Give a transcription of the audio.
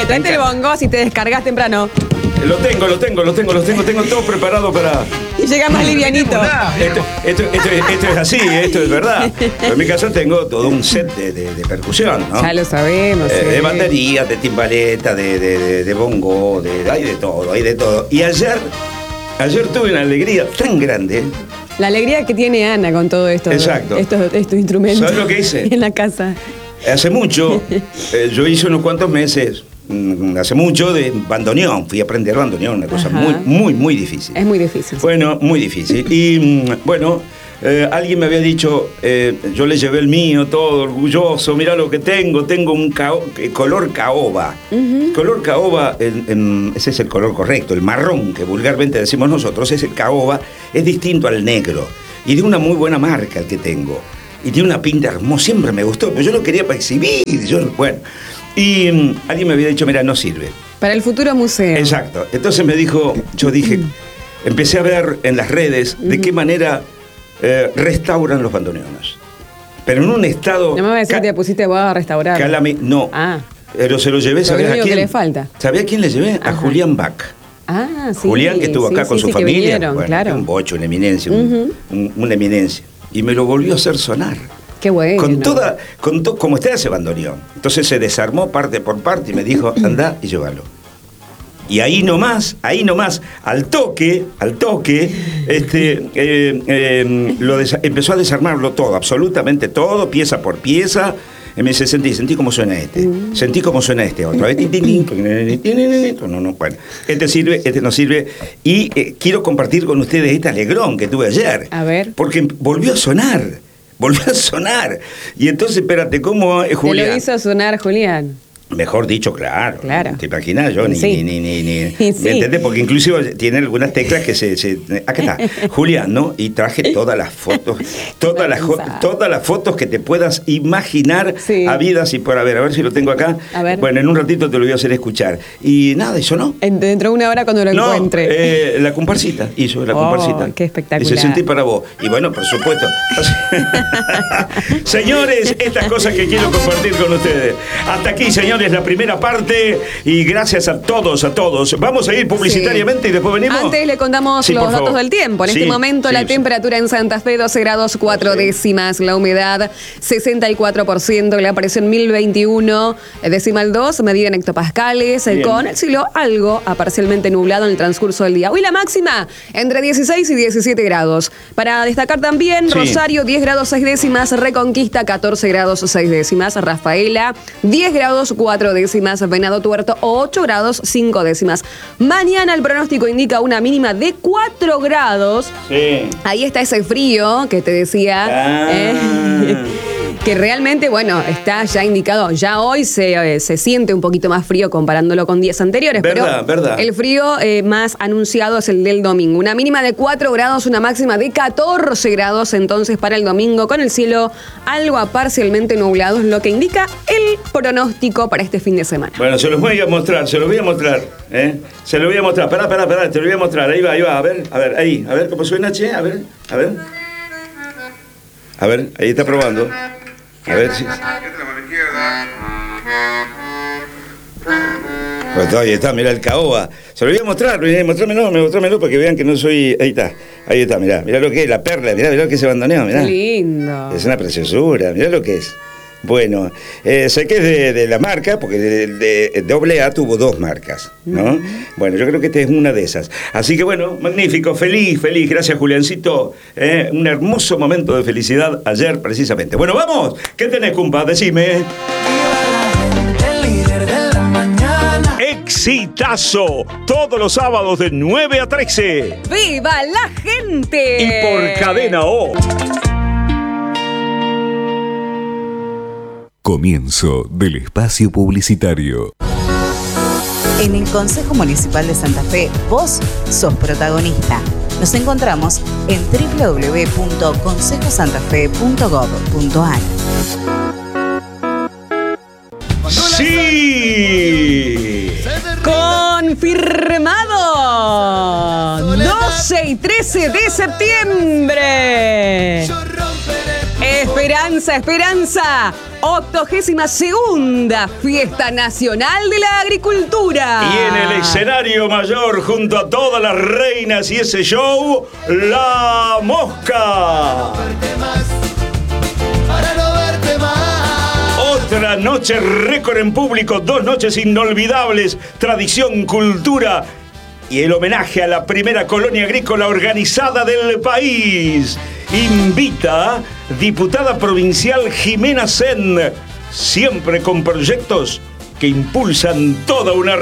Traete el bongo si te descargas temprano. Lo tengo todo preparado para... Y llega más livianito. Esto es así, esto es verdad. Pero en mi casa tengo todo un set de percusión, ¿no? Ya lo sabemos. De batería, de timbaleta, de bongo, hay de todo. Y ayer tuve una alegría tan grande. La alegría que tiene Ana con todo esto. Exacto. Estos instrumentos. ¿Sabes lo que hice? En la casa. Hace mucho, yo hice unos cuantos meses, hace mucho, de bandoneón. Fui a aprender bandoneón, una cosa muy difícil. Es muy difícil. Bueno, muy difícil. Y bueno, alguien me había dicho, yo le llevé el mío, todo orgulloso, mirá lo que tengo un color caoba. Color caoba, ese es el color correcto, el marrón que vulgarmente decimos nosotros, es el caoba, es distinto al negro. Y de una muy buena marca el que tengo. Y tiene una pinta hermosa, siempre me gustó, pero yo lo quería para exhibir. Y alguien me había dicho, mira, no sirve. Para el futuro museo. Exacto. Entonces yo dije, empecé a ver en las redes de qué manera restauran los bandoneones. Pero en un estado... No me voy a decir que te pusiste vos a restaurar. No. Pero se lo llevé, ¿sabés a quién? Que le falta. ¿Sabés a quién le llevé? A Julián Bach. Sí. Julián, que estuvo acá con su familia. Vinieron, claro. Un bocho, una eminencia, una eminencia. Y me lo volvió a hacer sonar. Qué bueno. Como está ese bandoneón. Entonces se desarmó parte por parte y me dijo, andá y llévalo. Y ahí nomás, al toque, empezó a desarmarlo todo, absolutamente todo, pieza por pieza. Y me dice, sentí cómo suena este. Sentí cómo suena este. Otra vez. Bueno, este sirve, este no sirve. Y quiero compartir con ustedes este alegrón que tuve ayer. A ver. Porque volvió a sonar. Y entonces, espérate, ¿cómo Julián? Te lo hizo sonar Julián. Mejor dicho, claro. ¿Te imaginas? Yo ni ¿me entendés? Porque inclusive tiene algunas teclas que acá está, Julián, ¿no? Y traje todas las fotos, todas las fotos que te puedas imaginar, habidas y por haber. A ver si lo tengo acá. A ver. Bueno, en un ratito te lo voy a hacer escuchar. Y nada, eso no. Dentro de una hora cuando lo encuentre. La comparsita, hizo la comparsita. Qué espectacular. Y se sentí para vos. Y bueno, por supuesto. Señores, estas cosas que quiero compartir con ustedes. Hasta aquí, señores, la primera parte. Y gracias a todos. Vamos a ir publicitariamente y después venimos. Antes le contamos los datos del tiempo. En este momento la temperatura en Santa Fe, 12 grados 4 décimas. La humedad, 64%. La presión, 1021 decimal 2, medida en hectopascales. Con el cielo algo parcialmente nublado en el transcurso del día. Hoy la máxima, entre 16 y 17 grados. Para destacar también, Rosario, 10 grados 6 décimas. Reconquista, 14 grados 6 décimas. Rafaela, 10 grados 4 décimas. Venado Tuerto, 8 grados 5 décimas. Mañana el pronóstico indica una mínima de 4 grados. Ahí está ese frío que te decía. Que realmente, bueno, está ya indicado. Ya hoy se siente un poquito más frío comparándolo con días anteriores. Verdad. El frío más anunciado es el del domingo. Una mínima de 4 grados, una máxima de 14 grados entonces para el domingo, con el cielo algo parcialmente nublado, es lo que indica el pronóstico para este fin de semana. Bueno, se los voy a mostrar. Se lo voy a mostrar. Pará, te lo voy a mostrar. Ahí va. A ver cómo suena, che. A ver, ahí está probando. A ver si... Pues ahí está, mirá el caoba. Se lo voy a mostrar, mostrámelo para que vean que no soy... Ahí está, mirá lo que es, la perla, mirá lo que es ese bandoneón, mirá. Qué lindo. Es una preciosura, mirá lo que es. Bueno, sé que es de la marca, porque de AA tuvo 2 marcas, ¿no? Bueno, yo creo que esta es una de esas. Así que bueno, magnífico, feliz. Gracias, Juliancito. Un hermoso momento de felicidad ayer, precisamente. Bueno, vamos. ¿Qué tenés, compa? Decime. Exitazo, todos los sábados de 9 a 13. ¡Viva la gente! Y por Cadena O. Comienzo del espacio publicitario. En el Consejo Municipal de Santa Fe, vos sos protagonista. Nos encontramos en www.consejosantafe.gov.ar. ¡Sí! ¡Confirmado! 12 y 13 de septiembre. Esperanza. 82ª Fiesta Nacional de la Agricultura. Y en el escenario mayor, junto a todas las reinas y ese show, La Mosca. Otra noche récord en público, 2 noches inolvidables, tradición, cultura y el homenaje a la primera colonia agrícola organizada del país. Invita diputada provincial Jimena Sen, siempre con proyectos que impulsan toda una